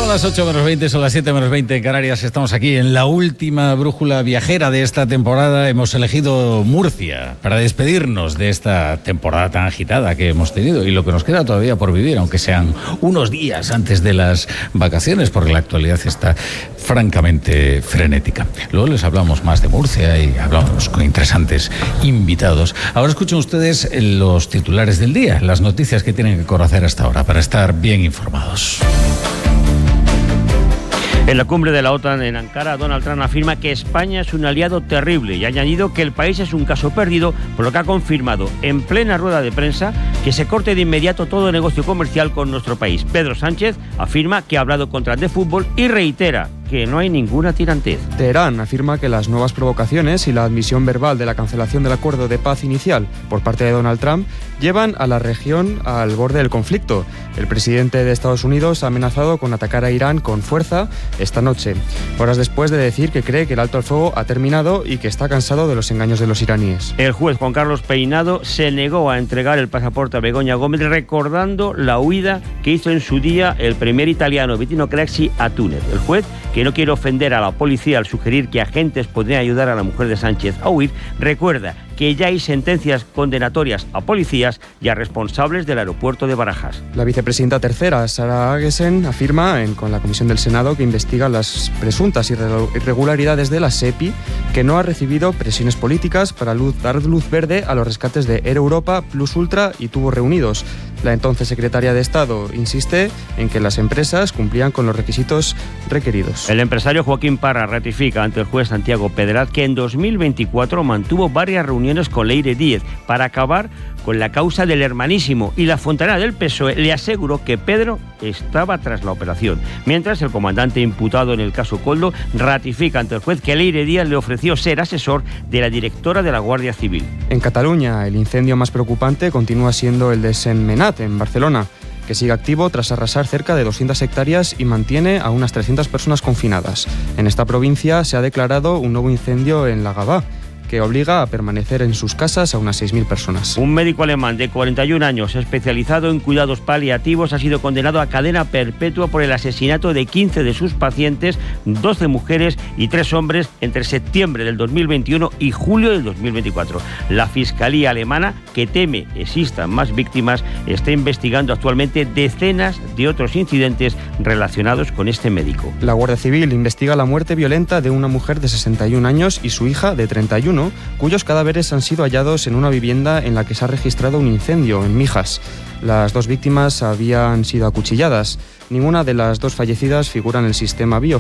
las 8 menos 20, son las 7 menos 20 en Canarias. Estamos aquí en la última brújula viajera de esta temporada. Hemos elegido Murcia para despedirnos de esta temporada tan agitada que hemos tenido y lo que nos queda todavía por vivir, aunque sean unos días antes de las vacaciones, porque la actualidad está francamente frenética. Luego les hablamos más de Murcia y hablamos con interesantes invitados. Ahora escuchen ustedes los titulares del día, las noticias que tienen que conocer hasta ahora para estar bien informados. En la cumbre de la OTAN en Ankara, Donald Trump afirma que España es un aliado terrible y ha añadido que el país es un caso perdido, por lo que ha confirmado en plena rueda de prensa que se corte de inmediato todo negocio comercial con nuestro país. Pedro Sánchez afirma que ha hablado con Trump de fútbol y reitera que no hay ninguna tirantez. Teherán afirma que las nuevas provocaciones y la admisión verbal de la cancelación del acuerdo de paz inicial por parte de Donald Trump llevan a la región al borde del conflicto. El presidente de Estados Unidos ha amenazado con atacar a Irán con fuerza esta noche, horas después de decir que cree que el alto al fuego ha terminado y que está cansado de los engaños de los iraníes. El juez Juan Carlos Peinado se negó a entregar el pasaporte a Begoña Gómez, recordando la huida que hizo en su día el premier italiano Bettino Craxi a Túnez. El juez, que no quiere ofender a la policía al sugerir que agentes podrían ayudar a la mujer de Sánchez a huir, recuerda que ya hay sentencias condenatorias a policías y a responsables del aeropuerto de Barajas. La vicepresidenta tercera, Sara Agesen, afirma con la comisión del Senado que investiga las presuntas irregularidades de la SEPI, que no ha recibido presiones políticas para dar luz verde a los rescates de Air Europa, Plus Ultra y Tubos Reunidos. La entonces secretaria de Estado insiste en que las empresas cumplían con los requisitos requeridos. El empresario Joaquín Parra ratifica ante el juez Santiago Pedraz que en 2024 mantuvo varias reuniones con Leire Díez para acabar con la causa del hermanísimo, y la Fontanera del PSOE le aseguró que Pedro estaba tras la operación. Mientras, el comandante imputado en el caso Koldo ratifica ante el juez que Leire Díez le ofreció ser asesor de la directora de la Guardia Civil. En Cataluña, el incendio más preocupante continúa siendo el de Sentmenat, en Barcelona, que sigue activo tras arrasar cerca de 200 hectáreas y mantiene a unas 300 personas confinadas. En esta provincia se ha declarado un nuevo incendio en la Gavà, que obliga a permanecer en sus casas a unas 6.000 personas. Un médico alemán de 41 años, especializado en cuidados paliativos, ha sido condenado a cadena perpetua por el asesinato de 15 de sus pacientes, 12 mujeres y 3 hombres, entre septiembre del 2021 y julio del 2024. La Fiscalía alemana, que teme existan más víctimas, está investigando actualmente decenas de otros incidentes relacionados con este médico. La Guardia Civil investiga la muerte violenta de una mujer de 61 años y su hija de 31, cuyos cadáveres han sido hallados en una vivienda en la que se ha registrado un incendio en Mijas. Las dos víctimas habían sido acuchilladas. Ninguna de las dos fallecidas figura en el sistema